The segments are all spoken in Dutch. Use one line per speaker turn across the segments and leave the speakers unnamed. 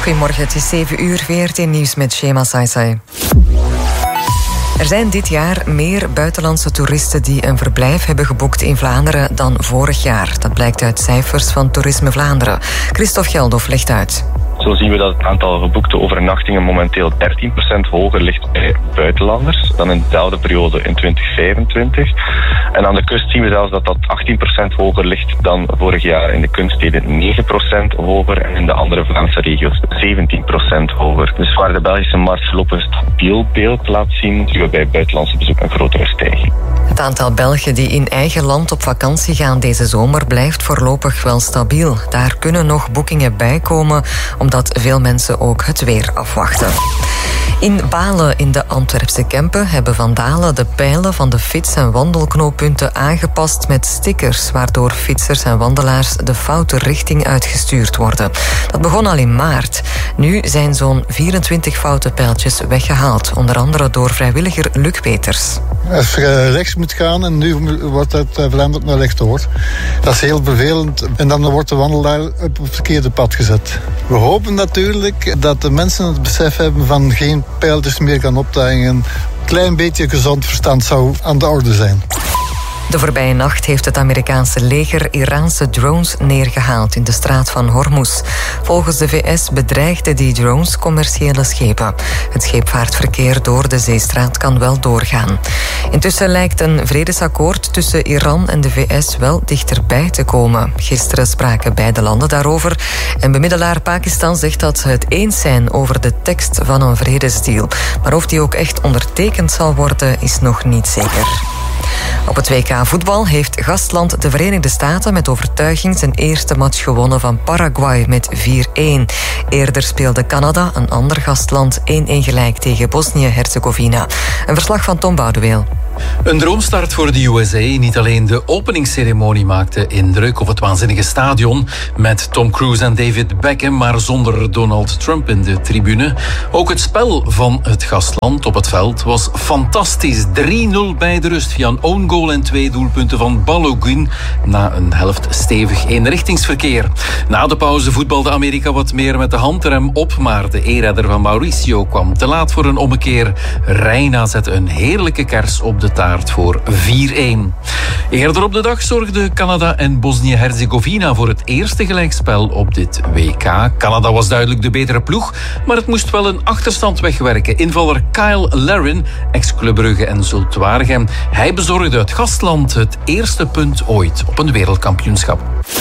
Goedemorgen, het is 7 uur, VRT Nieuws met Shema Saisai. Er zijn dit jaar meer buitenlandse toeristen die een verblijf hebben geboekt in Vlaanderen dan vorig jaar. Dat blijkt uit cijfers van Toerisme Vlaanderen. Christophe Geldof legt uit.
Zo zien we dat het aantal geboekte overnachtingen momenteel 13% hoger ligt bij buitenlanders dan in dezelfde periode in 2025. En aan de kust zien we zelfs dat dat 18% hoger ligt dan vorig jaar. In de kuststeden 9% hoger en in de andere Vlaamse regio's 17% hoger. Dus waar de Belgische markt voorlopig een stabiel beeld laat zien, zien we bij buitenlandse bezoek een grotere stijging.
Het aantal Belgen die in eigen land op vakantie gaan deze zomer blijft voorlopig wel stabiel. Daar kunnen nog boekingen bij komen, omdat veel mensen ook het weer afwachten. In Balen in de Antwerpse Kempen hebben vandalen de pijlen van de fiets- en wandelknooppunten aangepast met stickers, waardoor fietsers en wandelaars de foute richting uitgestuurd worden. Dat begon al in maart. Nu zijn zo'n 24 foute pijltjes weggehaald, onder andere door vrijwilliger Luc Peters.
Als je rechts moet gaan en nu wordt het veranderd naar rechtdoor. Dat is heel vervelend en dan wordt de wandelaar op het verkeerde pad gezet. We hopen natuurlijk dat de mensen het besef hebben van geen pijltjes meer gaan optuigen. Een klein beetje gezond verstand zou aan de orde zijn.
De voorbije nacht heeft het Amerikaanse leger Iraanse drones neergehaald in de straat van Hormuz. Volgens de VS bedreigden die drones commerciële schepen. Het scheepvaartverkeer door de zeestraat kan wel doorgaan. Intussen lijkt een vredesakkoord tussen Iran en de VS wel dichterbij te komen. Gisteren spraken beide landen daarover. En bemiddelaar Pakistan zegt dat ze het eens zijn over de tekst van een vredesdeal. Maar of die ook echt ondertekend zal worden, is nog niet zeker. Op het WK voetbal heeft gastland de Verenigde Staten met overtuiging zijn eerste match gewonnen van Paraguay met 4-1. Eerder speelde Canada, een ander gastland, 1-1 gelijk tegen Bosnië-Herzegovina. Een verslag van Tom Boudeweel.
Een droomstart voor de USA. Niet alleen de openingsceremonie maakte indruk op het waanzinnige stadion met Tom Cruise en David Beckham, maar zonder Donald Trump in de tribune. Ook het spel van het gastland op het veld was fantastisch. 3-0 bij de rust via een own goal en 2 doelpunten van Balogun na een helft stevig eenrichtingsverkeer. Na de pauze voetbalde Amerika wat meer met de handrem op, maar de e-redder van Mauricio kwam te laat voor een ommekeer. Reina zette een heerlijke kers op de taart voor 4-1. Eerder op de dag zorgden Canada en Bosnië-Herzegovina voor het eerste gelijkspel op dit WK. Canada was duidelijk de betere ploeg, maar het moest wel een achterstand wegwerken. Invaller Kyle Larin, ex-Club Brugge en Zulte Waregem, hij bezorgde het gastland het eerste punt ooit op een wereldkampioenschap.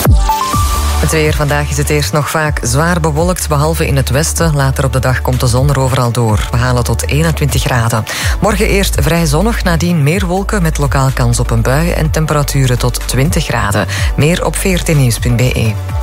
Het weer. Vandaag is het eerst nog vaak zwaar bewolkt, behalve in het westen. Later op de dag komt de zon er overal door. We halen tot 21 graden. Morgen eerst vrij zonnig, nadien meer wolken met lokaal kans op een bui en temperaturen tot 20 graden. Meer op vrtnieuws.be.